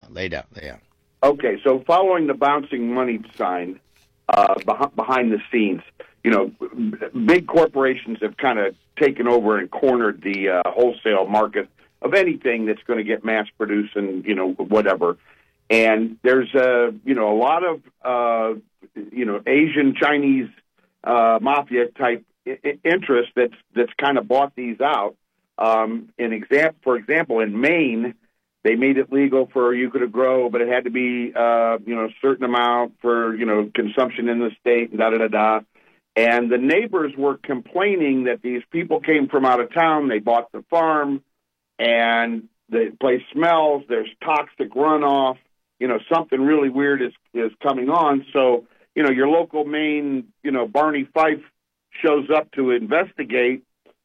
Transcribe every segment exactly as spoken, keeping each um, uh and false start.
laid out. Yeah. Okay, so following the bouncing money sign uh, beh- behind the scenes, you know, big corporations have kind of taken over and cornered the uh, wholesale market of anything that's going to get mass-produced and, you know, whatever. And there's, a, you know, a lot of, uh, you know, Asian, Chinese uh, mafia-type I- interest that's, that's kind of bought these out. Um, in exam- for example, in Maine, they made it legal for you to grow, but it had to be, uh, you know, a certain amount for, you know, consumption in the state, and da-da-da-da. And the neighbors were complaining that these people came from out of town, they bought the farm, and the place smells, there's toxic runoff, you know, something really weird is, is coming on. So, you know, your local Maine, you know, Barney Fife shows up to investigate,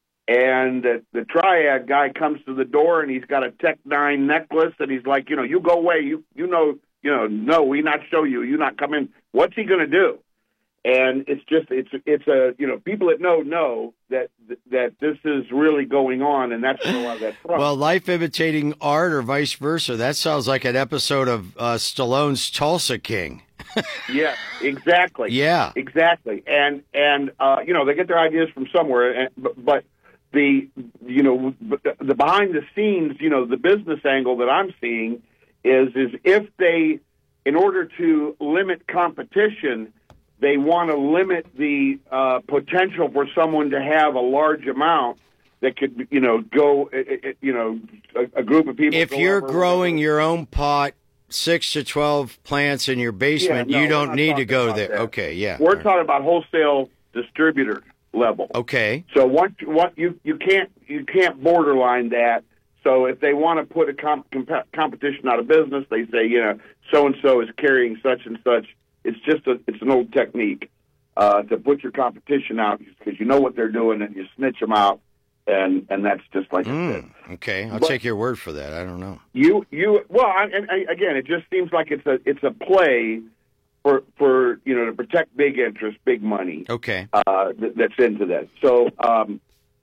and the, the triad guy comes to the door, and he's got a Tech Nine necklace, and he's like, you know, you go away, you you know, you know, no, we not show you, you not come in. What's he going to do? And it's just, it's it's a, you know, people that know know that that this is really going on, and that's where a lot of that's from. Well, life imitating art, or vice versa. That sounds like an episode of uh, Stallone's Tulsa King. Yeah, exactly. Yeah, exactly. And and uh, you know, they get their ideas from somewhere, and, but. but The you know the behind the scenes, you know, the business angle that I'm seeing is is if they, in order to limit competition, they want to limit the uh, potential for someone to have a large amount that could, you know, go, you know, a, a group of people. If you're growing your own pot, six to twelve plants in your basement, yeah, no, you don't need to go there. That. Okay, yeah. We're talking about wholesale distributor level. Okay. So what what you you can't you can't borderline that. So if they want to put a comp, comp, competition out of business, they say, you know, so and so is carrying such and such. It's just a it's an old technique uh, to put your competition out because you know what they're doing and you snitch them out, and and that's just like mm, I said. Okay, I'll but take your word for that. I don't know. You you well, I, and I, again, it just seems like it's a it's a play. For, for you know to protect big interest, big money. Okay, uh, th- that's into that. So um,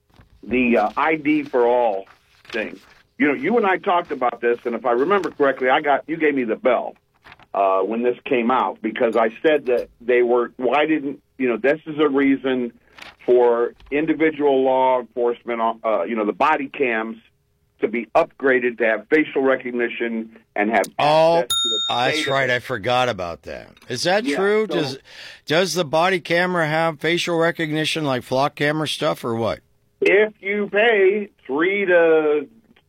the uh, I D for all thing. You know, you and I talked about this, and if I remember correctly, I got you gave me the bell uh, when this came out because I said that they were. Why didn't you know? This is a reason for individual law enforcement. Uh, you know, the body cams to be upgraded to have facial recognition and have oh, access to the that's database. right. I forgot about that. Is that Yeah, true? so, does does the body camera have facial recognition like flock camera stuff, or what? If you pay three to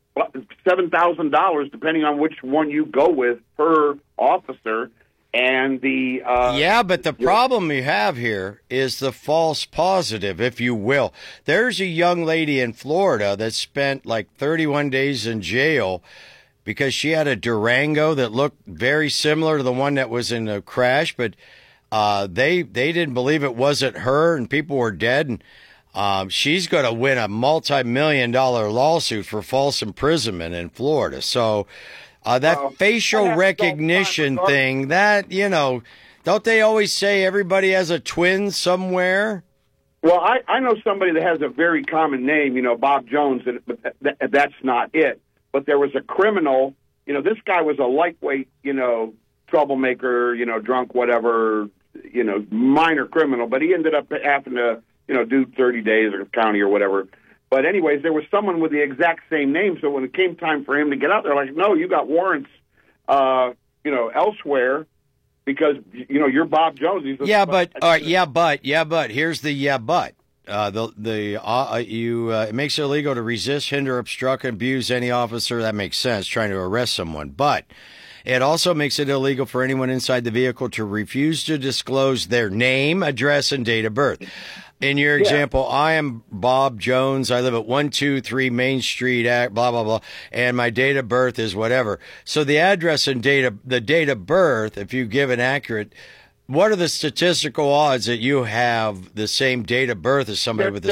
seven thousand dollars, depending on which one you go with per officer, and the uh, yeah, but the problem you have here is the false positive, if you will. There's a young lady in Florida that spent like thirty-one days in jail because she had a Durango that looked very similar to the one that was in the crash, but uh, they they didn't believe it wasn't her, and people were dead. And um, she's going to win a multi-million dollar lawsuit for false imprisonment in Florida. So. Uh, that Well, facial I recognition thing, that, you know, don't they always say everybody has a twin somewhere? Well, I, I know somebody that has a very common name, you know, Bob Jones, and, but th- that's not it. But there was a criminal, you know, this guy was a lightweight, you know, troublemaker, you know, drunk, whatever, you know, minor criminal, but he ended up having to, you know, do thirty days or county or whatever. But anyways, there was someone with the exact same name, so when it came time for him to get out, they're like, no, you got warrants, uh, you know, elsewhere because, you know, you're Bob Jones. He's a, yeah, but, all right, yeah, but, yeah, but, here's the yeah, but. Uh, the, the, uh, you, uh, it makes it illegal to resist, hinder, obstruct, abuse any officer. That makes sense, trying to arrest someone. But it also makes it illegal for anyone inside the vehicle to refuse to disclose their name, address, and date of birth. In your example, yeah. I am Bob Jones. I live at one two three Main Street, blah, blah, blah, and my date of birth is whatever. So the address and date of, the date of birth, if you give an accurate, what are the statistical odds that you have the same date of birth as somebody there, with there's, this?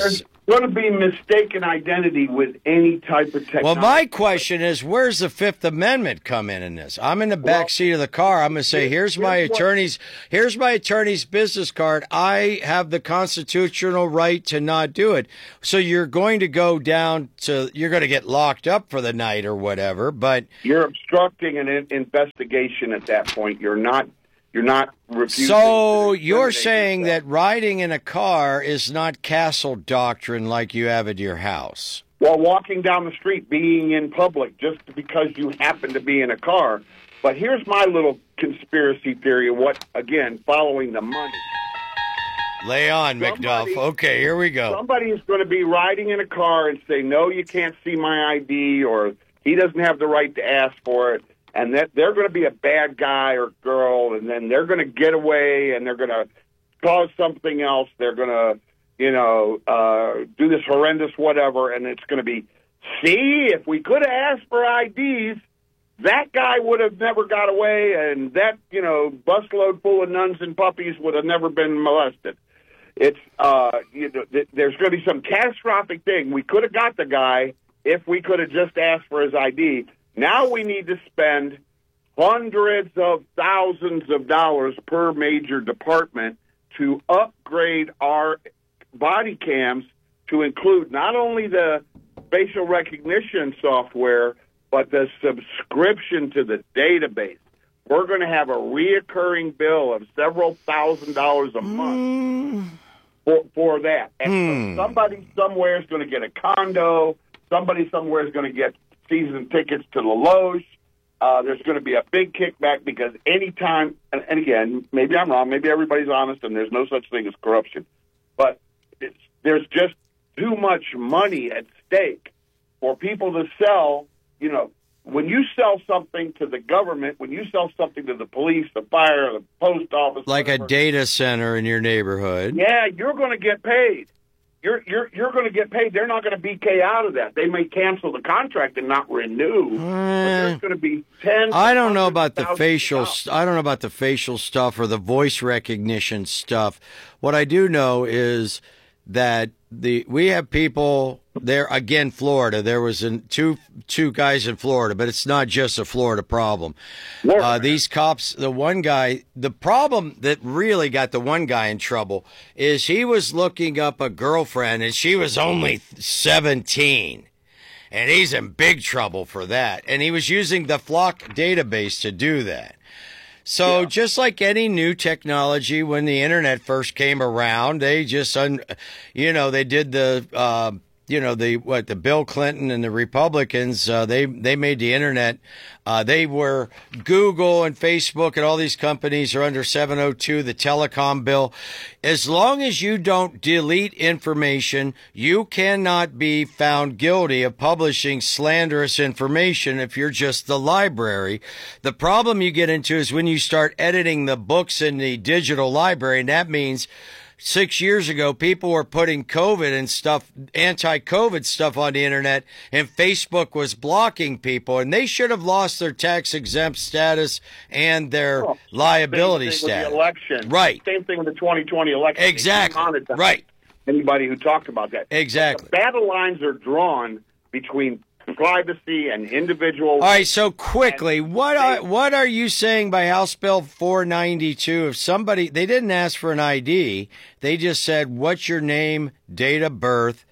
going to be mistaken identity with any type of technology. Well, my question is, where's the Fifth Amendment come in in this? I'm in the back Well, seat of the car. I'm going to say, here's my here's what- attorney's, here's my attorney's business card. I have the constitutional right to not do it. So you're going to go down to, you're going to get locked up for the night or whatever. But You're obstructing an in- investigation at that point. You're not. You're not refusing. so to you're incriminate saying yourself. that riding in a car is not castle doctrine like you have at your house. While walking down the street, being in public, just because you happen to be in a car. But here's my little conspiracy theory of what, again, following the money. Lay on, Somebody- McDuff. Okay, here we go. Somebody is going to be riding in a car and say, no, you can't see my I D, or he doesn't have the right to ask for it. And that they're going to be a bad guy or girl, and then they're going to get away, and they're going to cause something else. They're going to, you know, uh, do this horrendous whatever, and it's going to be, see, if we could have asked for I Ds, that guy would have never got away, and that, you know, busload full of nuns and puppies would have never been molested. It's, uh, you know, th- there's going to be some catastrophic thing. We could have got the guy if we could have just asked for his I D. Now we need to spend hundreds of thousands of dollars per major department to upgrade our body cams to include not only the facial recognition software, but the subscription to the database. We're going to have a reoccurring bill of several thousand dollars a month for, for that. And Hmm. somebody somewhere is going to get a condo. Somebody somewhere is going to get season tickets to the Loge. Uh, there's going to be a big kickback because anytime, and, and again, maybe I'm wrong, maybe everybody's honest and there's no such thing as corruption, but it's, there's just too much money at stake for people to sell. You know, when you sell something to the government, when you sell something to the police, the fire, the post office, Like a whatever, data center in your neighborhood. yeah, you're going to get paid. You're you're you're going to get paid. They're not going to B K out of that. They may cancel the contract and not renew. But there's going to be ten. I don't know about the thousands of facial. dollars. I don't know about the facial stuff or the voice recognition stuff. What I do know is that the we have people there again. Florida. There was an, two two guys in Florida, but it's not just a Florida problem. Florida. Uh, these cops. The one guy. The problem that really got the one guy in trouble is he was looking up a girlfriend, and she was only seventeen. And he's in big trouble for that. And he was using the Flock database to do that. So Yeah. just like any new technology, when the internet first came around, they just, un, you know, they did the, uh, you know, the what the Bill Clinton and the Republicans, uh, they they made the internet. Uh, they were Google and Facebook and all these companies are under seven oh two, the telecom bill. As long as you don't delete information, you cannot be found guilty of publishing slanderous information if you're just the library. The problem you get into is when you start editing the books in the digital library, and that means Six years ago, people were putting COVID and stuff, anti-COVID stuff on the internet, and Facebook was blocking people, and they should have lost their tax-exempt status and their Well, liability same thing with status. the election. Right. Same thing with the twenty twenty election. Exactly. They demonetized Right. Anybody who talked about that. Exactly. The battle lines are drawn between privacy and individual. All right, so quickly, what are, what are you saying by House Bill four ninety-two? If somebody, they didn't ask for an I D, they just said, what's your name, date of birth,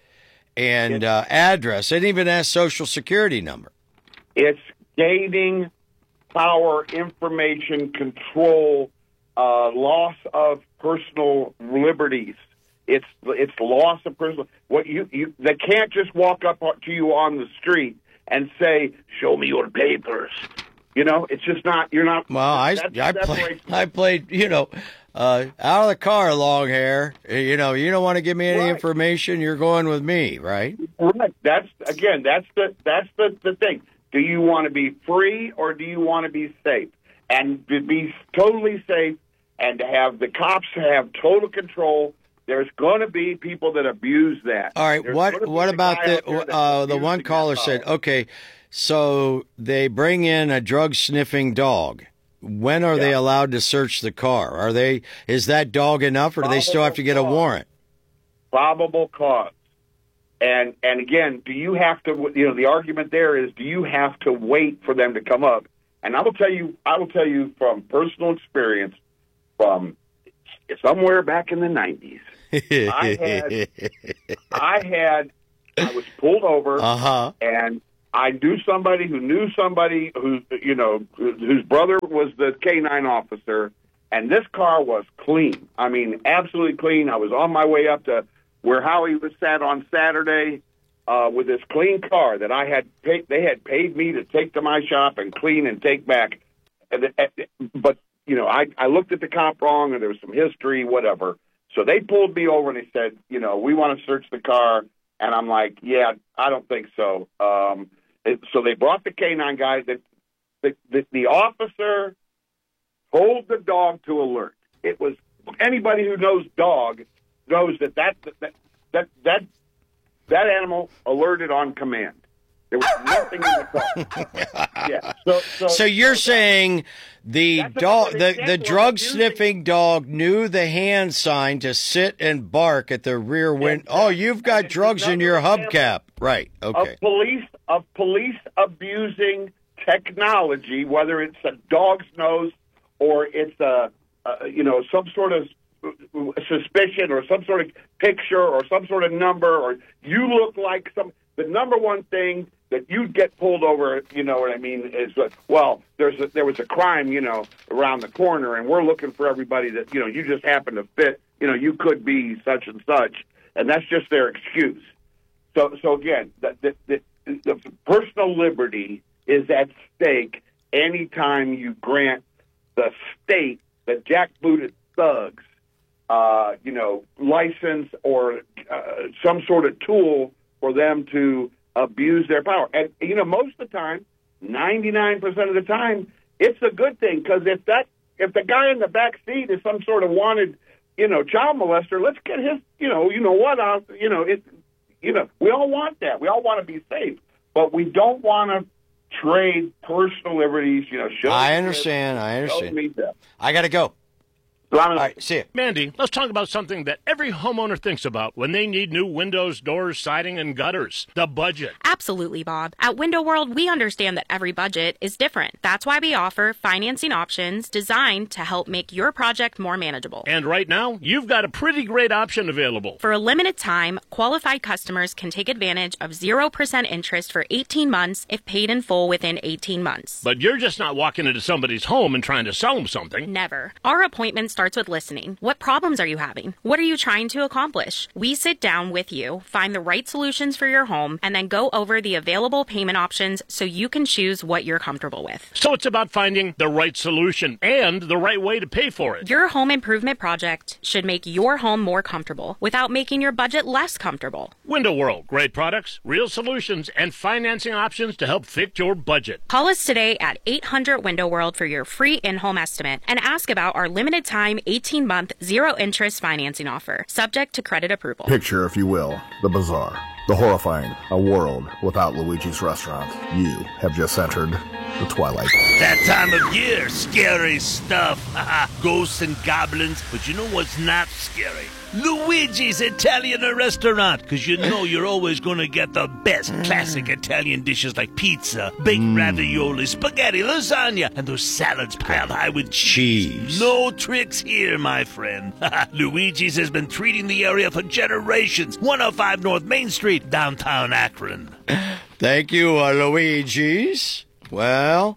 and uh, address. They didn't even ask social security number. It's gaining power, information control, uh, loss of personal liberties. It's it's loss of personal. What you you they can't just walk up to you on the street and say, "Show me your papers." You know, it's just not. You're not. Well, I that I separates- played I played you know uh, out of the car, long hair. You know, you don't want to give me any Right. information. You're going with me, right? Right. That's again. That's the that's the the thing. Do you want to be free or do you want to be safe? And to be totally safe and to have the cops have total control. There's going to be people that abuse that. All right. There's What gonna be what the about guy the out there that's uh, the one abusing caller that said? power. Okay, so they bring in a drug sniffing dog. When are they Yeah. allowed to search the car? Are they is that dog enough, or do they still have to get a Probable warrant? Probable cause. And and again, do you have to? You know, the argument there is, do you have to wait for them to come up? And I will tell you, I will tell you from personal experience, from somewhere back in the nineties, I had, I had, I was pulled over, uh-huh. and I knew somebody who knew somebody who, you know, whose brother was the K nine officer, and this car was clean. I mean, absolutely clean. I was on my way up to where Howie was sat on Saturday uh, with this clean car that I had paid, they had paid me to take to my shop and clean and take back. And, but, you know, I, I looked at the cop wrong, and there was some history, whatever. So they pulled me over, and they said, you know, we want to search the car. And I'm like, yeah, I don't think so. Um, it, so they brought the K nine guy. The, the, the, the officer told the dog to alert. It was anybody who knows dog knows that that that that that, that animal alerted on command. There was nothing in the car. Yeah. So, so, so you're so saying the That's dog, another the, the example of drug abusing- sniffing dog knew the hand sign to sit and bark at the rear window. Oh, you've got And it's drugs in your another hubcap. Right. Okay. of police of police abusing technology, whether it's a dog's nose or it's a, a you know some sort of suspicion or some sort of picture or some sort of number, or you look like some. The number one thing that you'd get pulled over, you know what I mean, is uh, well, there's a, there was a crime, you know, around the corner, and we're looking for everybody that, you know, you just happen to fit, you know, you could be such and such, and that's just their excuse. So, so again, the, the, the, the personal liberty is at stake anytime you grant the state, the jackbooted thugs, uh, you know, license or uh, some sort of tool for them to abuse their power. And, you know, most of the time, ninety-nine percent of the time, it's a good thing, because if that if the guy in the back seat is some sort of wanted, you know, child molester, let's get his, you know, you know what, uh, you know, it, you know, we all want that. We all want to be safe, but we don't want to trade personal liberties, you know. Show I understand. I understand. Me that. I got to go. So I'm All right, see you. Mandy, let's talk about something that every homeowner thinks about when they need new windows, doors, siding, and gutters. The budget. Absolutely, Bob. At Window World, we understand that every budget is different. That's why we offer financing options designed to help make your project more manageable. And right now, you've got a pretty great option available. For a limited time, qualified customers can take advantage of zero percent interest for eighteen months if paid in full within eighteen months. But you're just not walking into somebody's home and trying to sell them something. Never. Our appointment starts with listening. What problems are you having? What are you trying to accomplish? We sit down with you, find the right solutions for your home, and then go over the available payment options so you can choose what you're comfortable with. So it's about finding the right solution and the right way to pay for it. Your home improvement project should make your home more comfortable without making your budget less comfortable. Window World. Great products, real solutions, and financing options to help fit your budget. Call us today at eight hundred Window World for your free in-home estimate and ask about our limited time eighteen-month zero-interest financing offer, subject to credit approval. Picture, if you will, the bizarre, the horrifying, a world without Luigi's Restaurant. You have just entered the Twilight. That time of year, scary stuff. Ghosts and goblins, but you know what's not scary? Luigi's Italian Restaurant, because you know you're always going to get the best classic Italian dishes like pizza, baked mm. ravioli, spaghetti, lasagna, and those salads piled high with cheese. No tricks here, my friend. Luigi's has been treating the area for generations. one oh five North Main Street, downtown Akron. Thank you, uh, Luigi's. Well,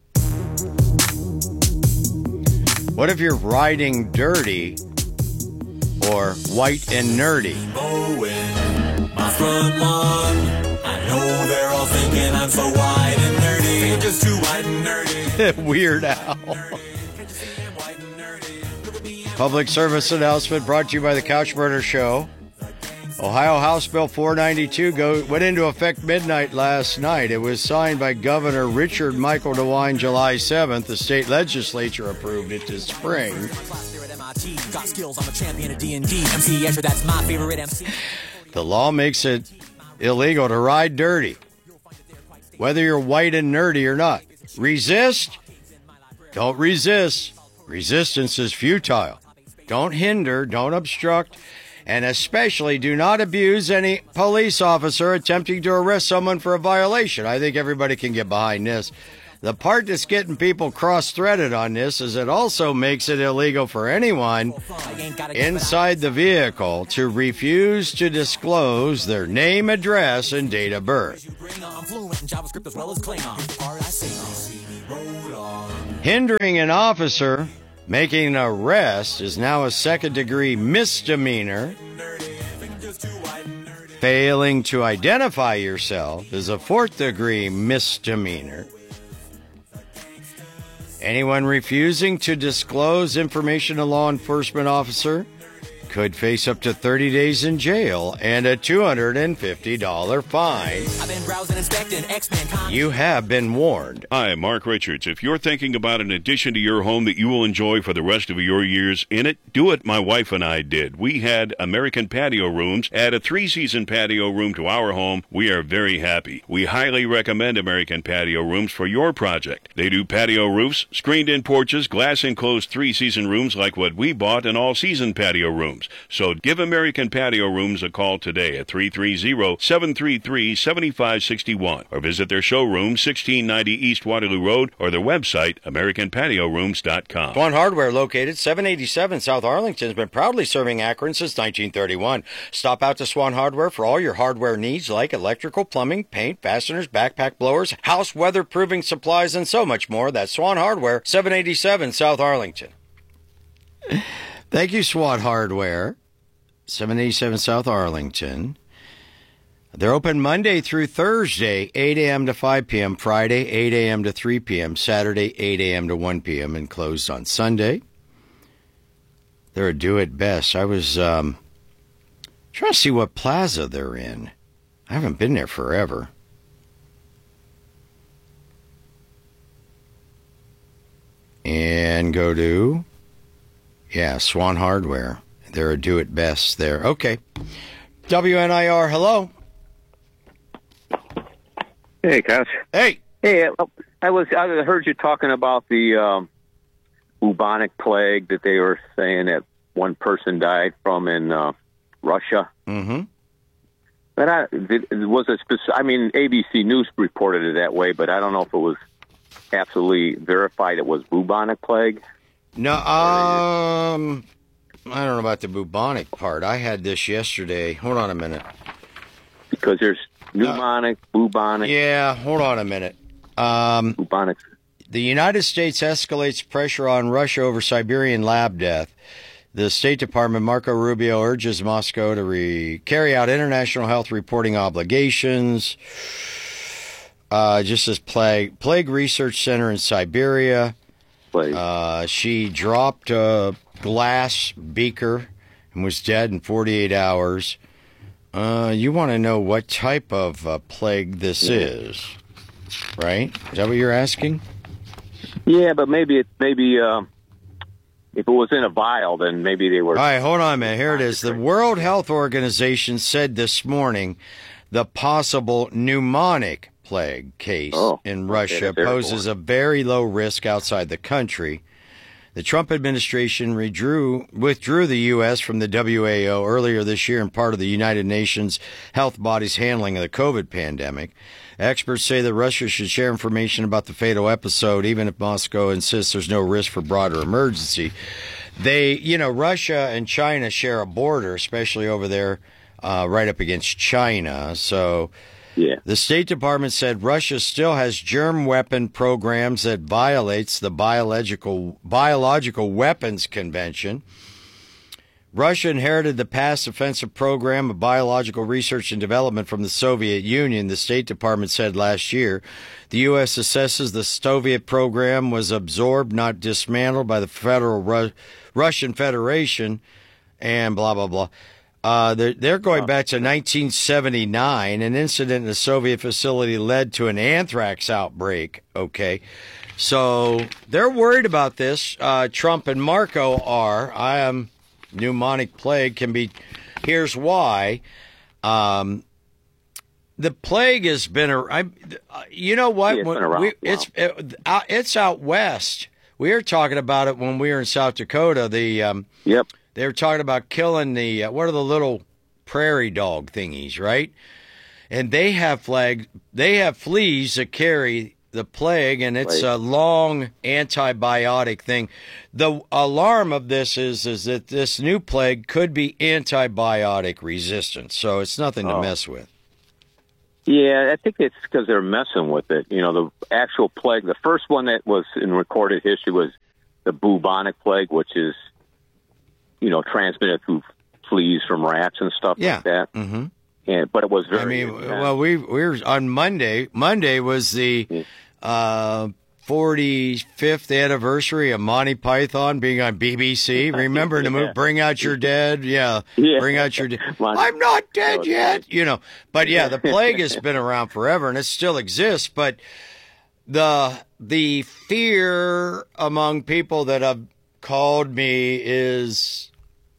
what if you're riding dirty or white and nerdy? Mowing my front lawn. I know they're all thinking I'm so white and nerdy. I'm just too white and nerdy. Weird Al. Public service announcement brought to you by the Couch Burner Show. Ohio House Bill four ninety-two go, went into effect midnight last night. It was signed by Governor Richard Michael DeWine July seventh. The state legislature approved it this spring. The law makes it illegal to ride dirty, whether you're white and nerdy or not. Resist? Don't resist. Resistance is futile. Don't hinder, don't obstruct, And especially do not abuse any police officer attempting to arrest someone for a violation. I think everybody can get behind this. The part that's getting people cross-threaded on this is it also makes it illegal for anyone inside the vehicle to refuse to disclose their name, address, and date of birth. Hindering an officer making an arrest is now a second-degree misdemeanor. Failing to identify yourself is a fourth-degree misdemeanor. Anyone refusing to disclose information to a law enforcement officer could face up to thirty days in jail and a two hundred fifty dollars fine. I've been browsing, inspecting, X-Men. You have been warned. Hi, Mark Richards. If you're thinking about an addition to your home that you will enjoy for the rest of your years in it, do it my wife and I did. We had American Patio Rooms, add a three-season patio room to our home. We are very happy. We highly recommend American Patio Rooms for your project. They do patio roofs, screened-in porches, glass-enclosed three-season rooms like what we bought, and all-season patio rooms. So give American Patio Rooms a call today at three three zero, seven three three, seven five six one or visit their showroom, sixteen ninety East Waterloo Road, or their website, american patio rooms dot com. Swan Hardware, located seven eighty-seven South Arlington, has been proudly serving Akron since nineteen thirty-one. Stop out to Swan Hardware for all your hardware needs like electrical, plumbing, paint, fasteners, backpack blowers, house weatherproofing supplies, and so much more. That's Swan Hardware, seven eighty-seven South Arlington. Thank you, SWAT Hardware, seven eighty-seven South Arlington. They're open Monday through Thursday, eight a.m. to five p.m., Friday, eight a.m. to three p.m., Saturday, eight a.m. to one p.m., and closed on Sunday. They're a do-it-best. I was um, trying to see what plaza they're in. I haven't been there forever. And go to... Yeah, Swan Hardware. They're a do-it-best there. Okay. W N I R, hello. Hey, Cass. Hey. Hey, I was I heard you talking about the um, bubonic plague that they were saying that one person died from in uh, Russia. Mm-hmm. But I, it was a specific, I mean, A B C News reported it that way, but I don't know if it was absolutely verified it was bubonic plague. No, um, I don't know about the bubonic part. I had this yesterday. Hold on a minute. Because there's pneumonic, uh, bubonic. Yeah, hold on a minute. Um, bubonic. The United States escalates pressure on Russia over Siberian lab death. The State Department, Marco Rubio, urges Moscow to re- carry out international health reporting obligations. Uh, just as plague, plague research center in Siberia. Uh, she dropped a glass beaker and was dead in forty-eight hours. Uh, you want to know what type of uh, plague this yeah. is, right? Is that what you're asking? Yeah, but maybe it maybe uh, if it was in a vial, then maybe they were. All right, hold on a minute. Here it is. The World Health Organization said this morning the possible pneumonic plague case oh, in Russia okay, poses a very low risk outside the country. The Trump administration withdrew, withdrew the U S from the W H O earlier this year and part of the United Nations health body's handling of the COVID pandemic. Experts say that Russia should share information about the fatal episode, even if Moscow insists there's no risk for broader emergency. They, you know, Russia and China share a border, especially over there uh, right up against China. So yeah. The State Department said Russia still has germ weapon programs that violates the biological biological weapons convention. Russia inherited the past offensive program of biological research and development from the Soviet Union, the State Department said last year. The U S assesses the Soviet program was absorbed, not dismantled, by the Federal Ru- Russian Federation, and blah, blah, blah. Uh, they're, they're going back to nineteen seventy-nine. An incident in a Soviet facility led to an anthrax outbreak. Okay. So they're worried about this. Uh, Trump and Marco are. I am. Pneumonic plague can be. Here's why. Um, the plague has been. A, I, you know what? Yeah, it's, when been around. We, Wow. it's it, uh, it's out west. We were talking about it when we were in South Dakota. The um, yep. they were talking about killing the, uh, what are the little prairie dog thingies, right? And they have flag, they have fleas that carry the plague, and it's Right. a long antibiotic thing. The alarm of this is is that this new plague could be antibiotic resistant, so it's nothing to Oh. mess with. Yeah, I think it's because they're messing with it. You know, the actual plague, the first one that was in recorded history was the bubonic plague, which is, you know, transmitted through fleas from rats and stuff Yeah. like that. Mm-hmm. And, but it was very. I mean, intense. well, we we were on Monday. Monday was the uh, forty-fifth anniversary of Monty Python being on B B C. Remember the movie Bring Out Your Dead? Yeah, Yeah. Bring Out Your Dead. Monty- I'm not dead Oh, yet. You know, but yeah, the plague has been around forever and it still exists. But the the fear among people that have called me is,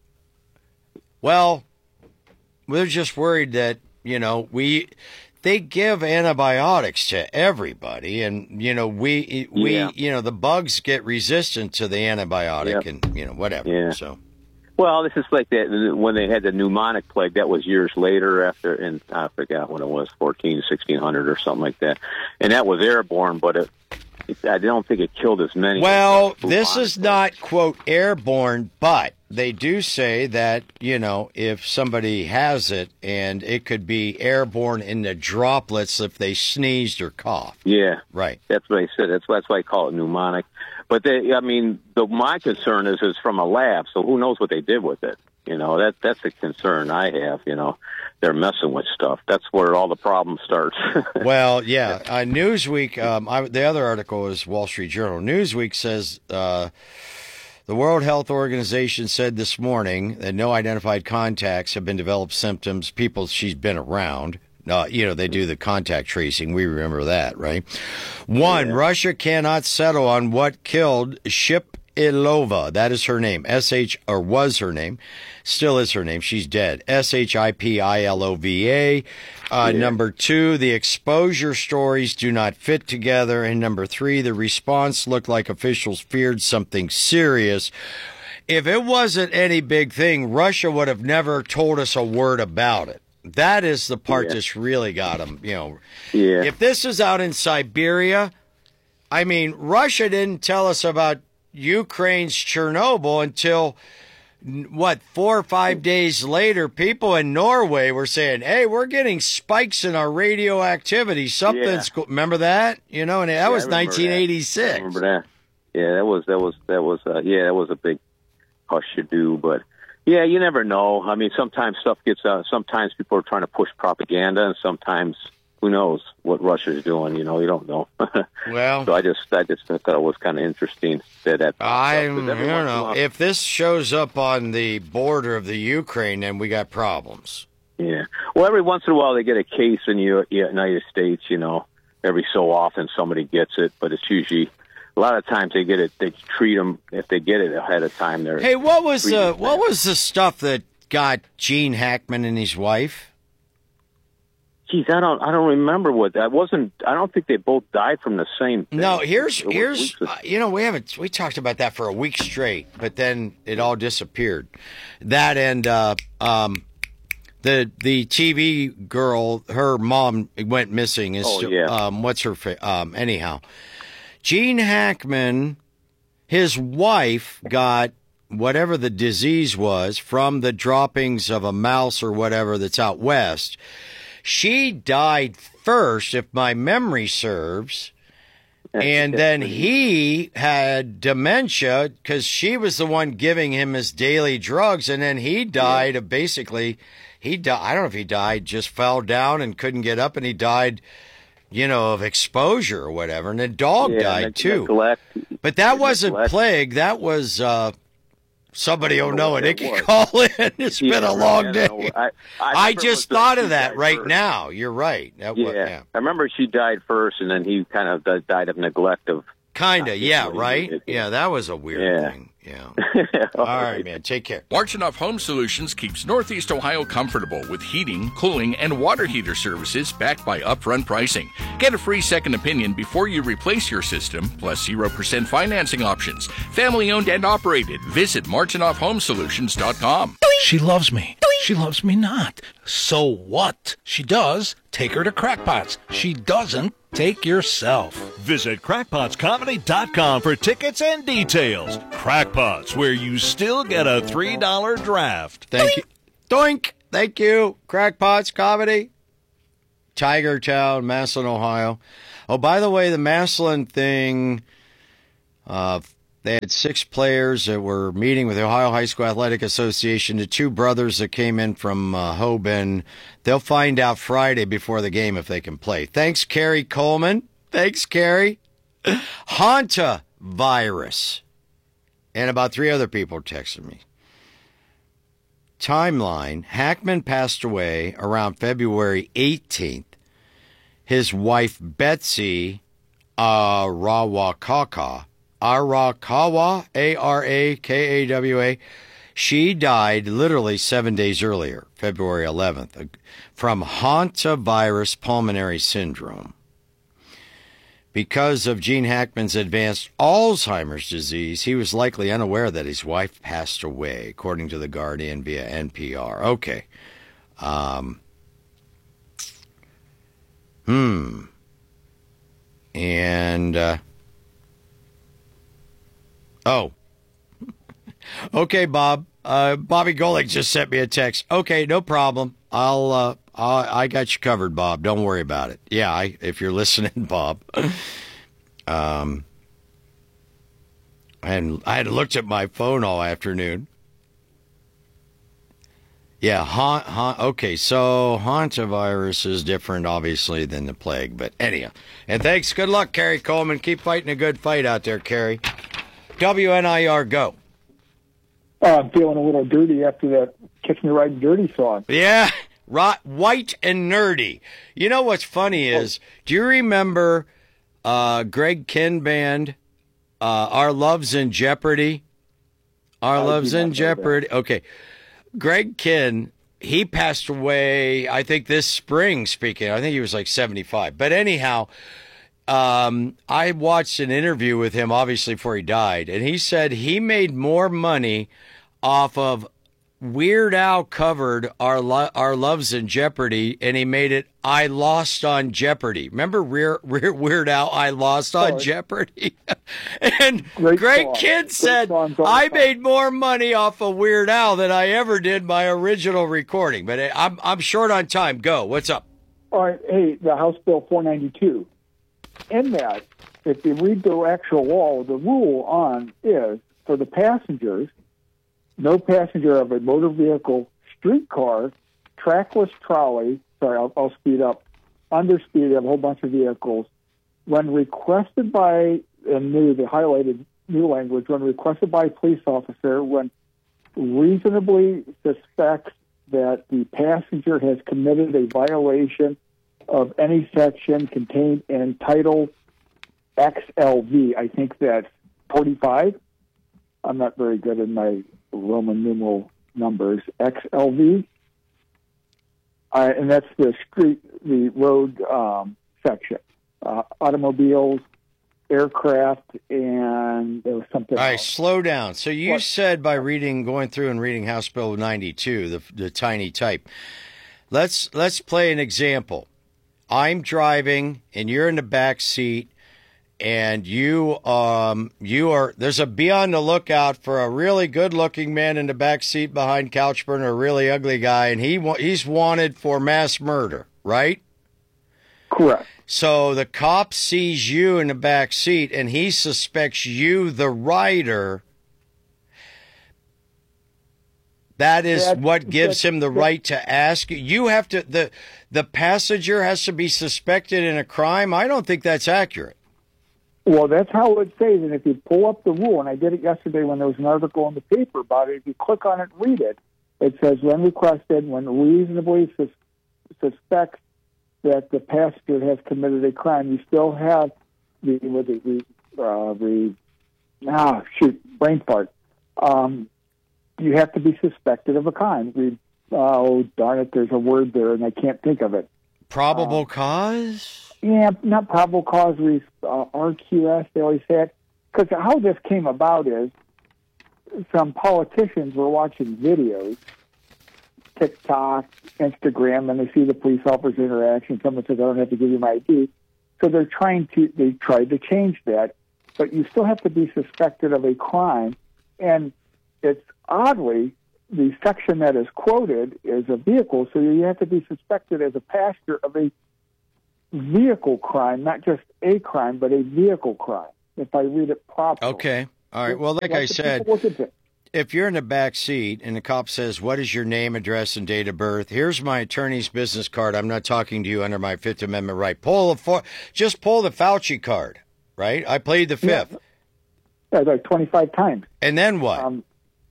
well, we're just worried that, you know, we they give antibiotics to everybody, and you know we we Yeah. you know the bugs get resistant to the antibiotic, Yep. and you know whatever. Yeah. So Well, this is like that when they had the pneumonic plague. That was years later after, and I forgot when it was, fourteen, sixteen hundred or something like that. And that was airborne, but it, it, I don't think it killed as many. well, as the this bubonic is plague. not quote airborne, but they do say that, you know, if somebody has it, and it could be airborne in the droplets if they sneezed or coughed. Yeah, Right. that's what I said. That's that's why I call it pneumonic. But they, I mean, the, my concern is it's from a lab, so who knows what they did with it? You know, that that's the concern I have. You know, they're messing with stuff. That's where all the problem starts. Well, yeah. Uh, Newsweek, um, I, the other article is Wall Street Journal. Newsweek says uh, the World Health Organization said this morning that no identified contacts have been developed symptoms, people she's been around. Uh, you know, they do the contact tracing. We remember that, right? One, Yeah. Russia cannot settle on what killed Shipilova. That is her name. S H, or was her name. Still is her name. She's dead. S H I P I L O V A. Uh, Yeah. Number two, the exposure stories do not fit together. And number three, the response looked like officials feared something serious. If it wasn't any big thing, Russia would have never told us a word about it. That is the part Yeah. that's really got them, you know. Yeah. If this is out in Siberia, I mean, Russia didn't tell us about Ukraine's Chernobyl until, what, four or five days later. People in Norway were saying, hey, we're getting spikes in our radioactivity. Something's, go-. remember that? You know, and that Yeah, was I remember that. nineteen eighty-six. I remember that. Yeah, that was that was that was uh, yeah, that was a big hush you do, but yeah, you never know. I mean, sometimes stuff gets uh, sometimes people are trying to push propaganda, and sometimes who knows what Russia's doing? You know, you don't know. Well, so I just I just thought it was kind of interesting that that. I, I Because don't every once in a know. while- If this shows up on the border of the Ukraine, then we got problems. Yeah. Well, every once in a while they get a case in the U- United States. You know, every so often somebody gets it, but it's usually a lot of times they get it. They treat them if they get it ahead of time. They're Hey, what was the treated what bad. was the stuff that got Gene Hackman and his wife? Geez, I don't I don't remember what that wasn't. I don't think they both died from the same thing. No, here's It was here's weeks of- uh, you know we haven't we talked about that for a week straight, but then it all disappeared. That and uh, um, the the T V girl, her mom went missing. Is Oh, still, yeah. um, what's her fa- um, anyhow? Gene Hackman, his wife got whatever the disease was from the droppings of a mouse or whatever that's out west. She died first, if my memory serves. And then he had dementia because she was the one giving him his daily drugs. And then he died of basically, he died, I don't know if he died, just fell down and couldn't get up, and he died, you know, of exposure or whatever. And the dog yeah, died neg- too. Neglect. But that wasn't neglect. plague. That was, uh, somebody will know know what and they that can was. call in. It's Yeah, been a right, long I day. don't know. I, I, I remember it was just the- thought she of that died right first. now. You're right. That Yeah. was, yeah. I remember she died first, and then he kind of di- died of neglect of Kinda, yeah, really right? ridiculous. Yeah, that was a weird Yeah. thing. Yeah. All right, man. Take care. Marchenoff Home Solutions keeps Northeast Ohio comfortable with heating, cooling, and water heater services backed by upfront pricing. Get a free second opinion before you replace your system, plus zero percent financing options. Family owned and operated. Visit marchenoff home solutions dot com. She loves me. She loves me not. So what? She does. Take her to Crackpots. She doesn't. Take yourself. Visit crackpots comedy dot com for tickets and details. Crackpots, where you still get a three dollar draft. Thank you. Doink. Thank you. Crackpots Comedy. Tiger Town, Massillon, Ohio. Oh, by the way, the Massillon thing, uh, they had six players that were meeting with the Ohio High School Athletic Association. The two brothers that came in from uh, Hoban, they'll find out Friday before the game if they can play. Thanks, Carrie Coleman. Thanks, Carrie. Hanta virus. And about three other people texted me. Timeline, Hackman passed away around February eighteenth. His wife, Betsy Arawakawa, Arakawa, A R A K A W A, she died literally seven days earlier, February eleventh, from hantavirus pulmonary syndrome. Because of Gene Hackman's advanced Alzheimer's disease, he was likely unaware that his wife passed away, according to The Guardian via N P R. Okay. Um, hmm. And, uh, oh. Okay, Bob. Uh, Bobby Golick just sent me a text. Okay, no problem. I'll, uh, I, I got you covered, Bob. Don't worry about it. Yeah, I, if you're listening, Bob. um, and I had looked at my phone all afternoon. Yeah, ha, ha, okay, so hantavirus is different, obviously, than the plague. But anyhow, and thanks. Good luck, Carrie Coleman. Keep fighting a good fight out there, Carrie. W N I R, go. Uh, I'm feeling a little dirty after that Catch Me Riding Dirty song. Yeah. Rot, white and nerdy. You know what's funny is, do you remember uh, Greg Kihn Band, uh, Our Love's in Jeopardy? Our I Love's do not in know Jeopardy. Okay. Greg Kihn, he passed away, I think, this spring, speaking. I think he was like seventy-five. But anyhow, um, I watched an interview with him, obviously, before he died. And he said he made more money off of Weird Al covered Our Lo- Our Love's in Jeopardy, and he made it I Lost on Jeopardy. Remember Weird, Weird Al, I Lost on Oh, Jeopardy? And Great Greg song. Kihn Great said, songs all the I time. made more money off of Weird Al than I ever did my original recording. But I'm, I'm short on time. Go. What's up? All right, hey, the House Bill four ninety-two. In that, if you read the actual law, the rule on is for the passengers, no passenger of a motor vehicle, streetcar, trackless trolley, sorry, I'll, I'll speed up, underspeed, a whole bunch of vehicles, when requested by, and new, the highlighted new language, when requested by a police officer, when reasonably suspects that the passenger has committed a violation of any section contained in Title X L V. I think that's forty-five. I'm not very good in my Roman numeral numbers. X L V. Uh, and that's the street, the road um, section. Uh, automobiles, aircraft, and there was something All right, else. slow down. So you What? said by reading, going through and reading House Bill ninety-two, the, the tiny type. Let's let's play an example. I'm driving, and you're in the back seat, and you um you are there's a be on the lookout for a really good looking man in the back seat behind Couchburn, a really ugly guy, and he wa- he's wanted for mass murder, right? Correct. So the cop sees you in the back seat, and he suspects you, the rider. That is That- what gives that- him the that- right to ask you. You have to the the passenger has to be suspected in a crime. I don't think that's accurate. Well, that's how it says, and if you pull up the rule, and I did it yesterday when there was an article in the paper about it, if you click on it and read it, it says when requested, when reasonably sus- suspects that the passenger has committed a crime, you still have the, with the, the uh, re, ah, shoot, brain fart. Um, you have to be suspected of a crime. Re, oh, darn it, there's a word there, and I can't think of it. Probable uh, cause? Yeah, not probable cause, re, uh, R Q S, they always say it. Because how this came about is some politicians were watching videos, TikTok, Instagram, and they see the police officer interaction. Someone says, I don't have to give you my I D. So they're trying to, they tried to change that, but you still have to be suspected of a crime. And it's oddly, the section that is quoted is a vehicle, so you have to be suspected as a passenger of a vehicle crime, not just a crime, but a vehicle crime, if I read it properly. Okay. All right. Well, like I said, if you're in the back seat and the cop says, what is your name, address, and date of birth? Here's my attorney's business card. I'm not talking to you under my Fifth Amendment right. Pull the fo- Just pull the Fauci card, right? I played the Fifth. Yeah, like twenty-five times. And then what? Um,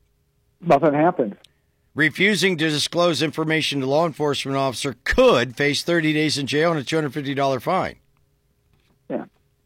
nothing happens. Refusing to disclose information to law enforcement officer could face thirty days in jail and a two hundred fifty dollars fine. Yeah.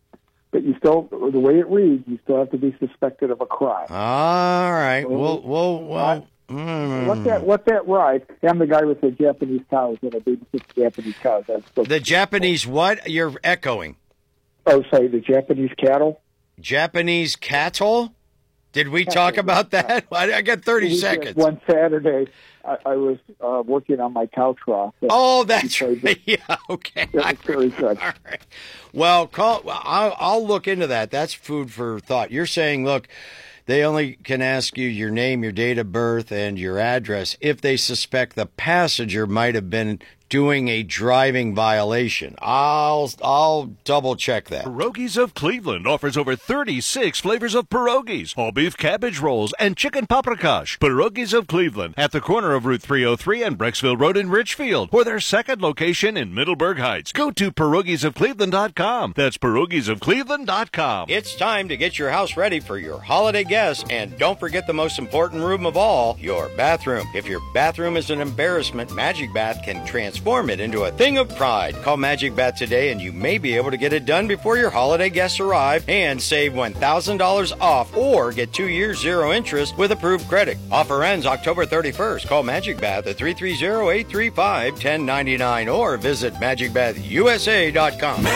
But you still, the way it reads, you still have to be suspected of a crime. All right. Well, well, well. Mm. What that? What that? Right? I'm the guy with the Japanese cows that I babysit the Japanese cows. The Japanese what? You're echoing. Oh, sorry, the Japanese cattle. Japanese cattle? Did we talk about that? I got thirty we seconds. One Saturday, I, I was uh, working on my cow trough. Oh, that's right. Yeah, okay. It was very good. All right. Well, call. I'll, I'll look into that. That's food for thought. You're saying, look, they only can ask you your name, your date of birth, and your address if they suspect the passenger might have been doing a driving violation. I'll I'll double check that. Pierogies of Cleveland offers over thirty-six flavors of pierogies, all beef cabbage rolls, and chicken paprikash. Pierogies of Cleveland at the corner of Route three oh three and Brecksville Road in Richfield, or their second location in Middleburg Heights. Go to pierogies of cleveland dot com. That's pierogies of cleveland dot com. It's time to get your house ready for your holiday guests, and don't forget the most important room of all, your bathroom. If your bathroom is an embarrassment, Magic Bath can transform it into a thing of pride. Call Magic Bath today and you may be able to get it done before your holiday guests arrive and save one thousand dollars off or get two years zero interest with approved credit. Offer ends October thirty-first. Call Magic Bath at three three zero, eight three five, one zero nine nine or visit magic bath u s a dot com.